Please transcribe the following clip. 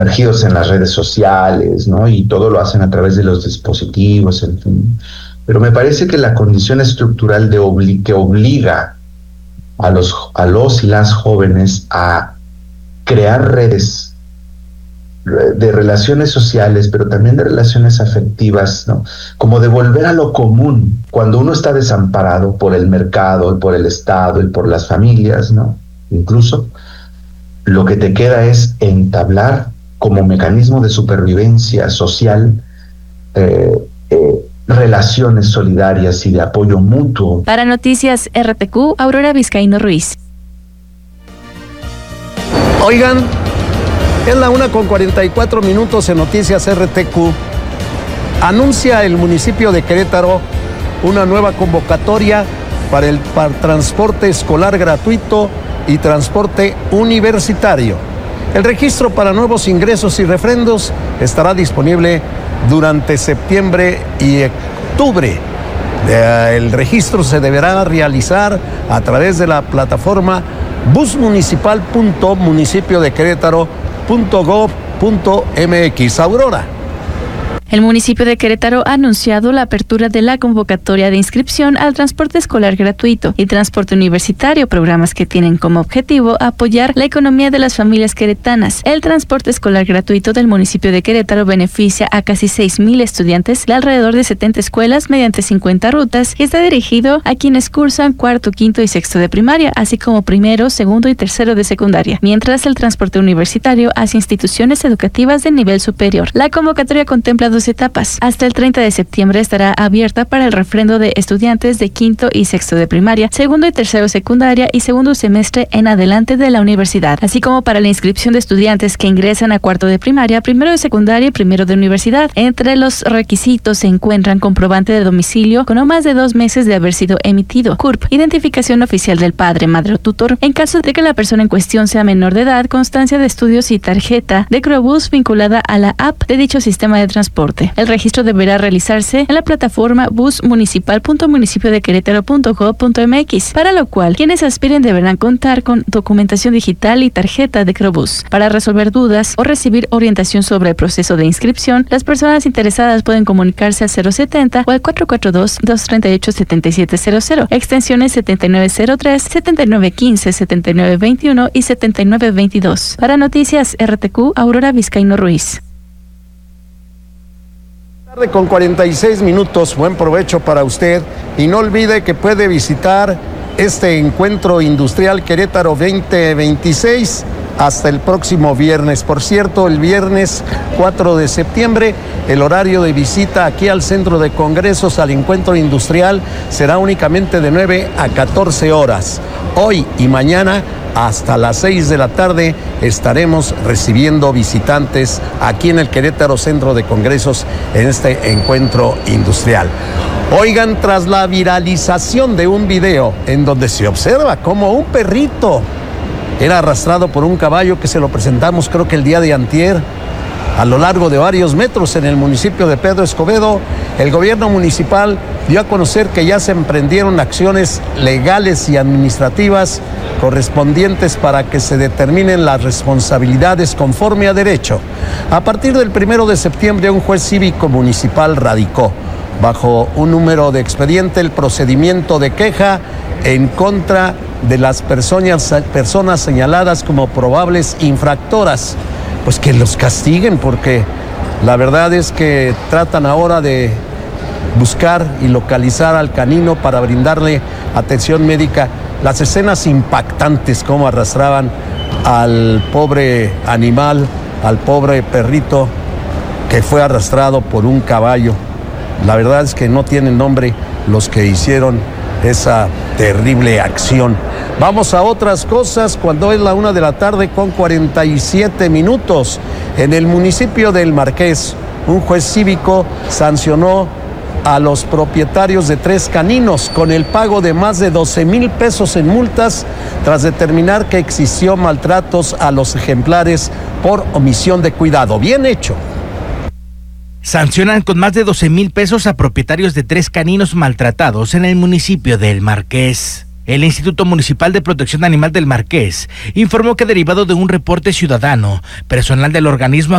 sumergidos en las redes sociales, ¿no? Y todo lo hacen a través de los dispositivos, en fin. Pero me parece que la condición estructural que obliga a los y las jóvenes a crear redes de relaciones sociales, pero también de relaciones afectivas, ¿no? Como de volver a lo común, cuando uno está desamparado por el mercado, por el Estado y por las familias, ¿no? Incluso, lo que te queda es entablar como mecanismo de supervivencia social relaciones solidarias y de apoyo mutuo. Para Noticias RTQ, Aurora Vizcaíno Ruiz. Oigan, es la 1:44 en Noticias RTQ. Anuncia el municipio de Querétaro una nueva convocatoria para el transporte escolar gratuito y transporte universitario. El registro para nuevos ingresos y refrendos estará disponible durante septiembre y octubre. El registro se deberá realizar a través de la plataforma busmunicipal.municipiodequerétaro.gov.mx. Aurora. El municipio de Querétaro ha anunciado la apertura de la convocatoria de inscripción al transporte escolar gratuito y transporte universitario, programas que tienen como objetivo apoyar la economía de las familias queretanas. El transporte escolar gratuito del municipio de Querétaro beneficia a casi 6,000 estudiantes de alrededor de 70 escuelas mediante 50 rutas y está dirigido a quienes cursan cuarto, quinto y sexto de primaria, así como primero, segundo y tercero de secundaria, mientras el transporte universitario hacia instituciones educativas de nivel superior. La convocatoria contempla dos etapas. Hasta el 30 de septiembre estará abierta para el refrendo de estudiantes de quinto y sexto de primaria, segundo y tercero secundaria y segundo semestre en adelante de la universidad, así como para la inscripción de estudiantes que ingresan a cuarto de primaria, primero de secundaria y primero de universidad. Entre los requisitos se encuentran comprobante de domicilio con no más de 2 meses de haber sido emitido, CURP, identificación oficial del padre, madre o tutor, en caso de que la persona en cuestión sea menor de edad, constancia de estudios y tarjeta de Crobús vinculada a la app de dicho sistema de transporte. El registro deberá realizarse en la plataforma busmunicipal.municipiodequerétaro.gov.mx, para lo cual quienes aspiren deberán contar con documentación digital y tarjeta de Crobús. Para resolver dudas o recibir orientación sobre el proceso de inscripción, las personas interesadas pueden comunicarse al 070 o al 442-238-7700, extensiones 7903, 7915, 7921 y 7922. Para Noticias RTQ, Aurora Vizcaíno Ruiz. Tarde con 46 minutos, buen provecho para usted y no olvide que puede visitar este encuentro industrial Querétaro 2026 hasta el próximo viernes. Por cierto, el viernes 4 de septiembre, el horario de visita aquí al Centro de Congresos al encuentro industrial será únicamente de 9 a 14 horas. Hoy y mañana hasta las 6 de la tarde estaremos recibiendo visitantes aquí en el Querétaro Centro de Congresos en este encuentro industrial. Oigan, tras la viralización de un video en donde se observa como un perrito era arrastrado por un caballo que se lo presentamos creo que el día de antier, a lo largo de varios metros en el municipio de Pedro Escobedo, el gobierno municipal dio a conocer que ya se emprendieron acciones legales y administrativas correspondientes para que se determinen las responsabilidades conforme a derecho. A partir del 1 de septiembre, un juez cívico municipal radicó, bajo un número de expediente, el procedimiento de queja en contra de las personas señaladas como probables infractoras. Pues que los castiguen, porque la verdad es que tratan ahora de buscar y localizar al canino para brindarle atención médica. Las escenas impactantes, como arrastraban al pobre animal, al pobre perrito que fue arrastrado por un caballo. La verdad es que no tienen nombre los que hicieron esa terrible acción. Vamos a otras cosas cuando es la 1:47 p.m. En el municipio del Marqués, un juez cívico sancionó a los propietarios de 3 caninos con el pago de más de 12,000 pesos en multas tras determinar que existió maltratos a los ejemplares por omisión de cuidado. Bien hecho. Sancionan con más de 12,000 pesos a propietarios de 3 caninos maltratados en el municipio del Marqués. El Instituto Municipal de Protección Animal del Marqués informó que derivado de un reporte ciudadano, personal del organismo